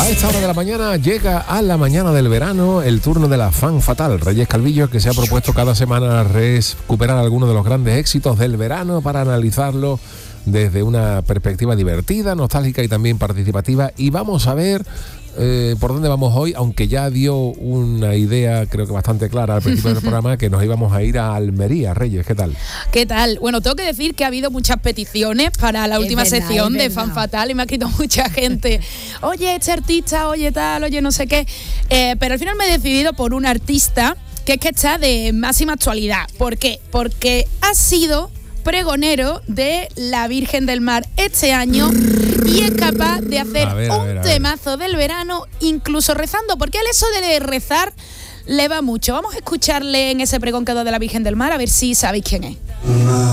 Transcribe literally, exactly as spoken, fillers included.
A esta hora de la mañana llega a la mañana del verano el turno de la fan fatal, Reyes Calvillo, que se ha propuesto cada semana recuperar algunos de los grandes éxitos del verano para analizarlo desde una perspectiva divertida, nostálgica y también participativa. Y vamos a ver eh, por dónde vamos hoy, aunque ya dio una idea creo que bastante clara al principio del programa, que nos íbamos a ir a Almería. Reyes, ¿qué tal? ¿Qué tal? Bueno, tengo que decir que ha habido muchas peticiones para la última verdad, sección de verdad. Fan Fatal y me ha escrito mucha gente. Oye, este artista, oye tal, oye no sé qué. Eh, pero al final me he decidido por un artista que es que está de máxima actualidad. ¿Por qué? Porque ha sido pregonero de la Virgen del Mar este año y es capaz de hacer A ver, a un ver, a ver. temazo del verano incluso rezando, porque a él eso de rezar le va mucho. Vamos a escucharle en ese pregón que ha dado de la Virgen del Mar a ver si sabéis quién es.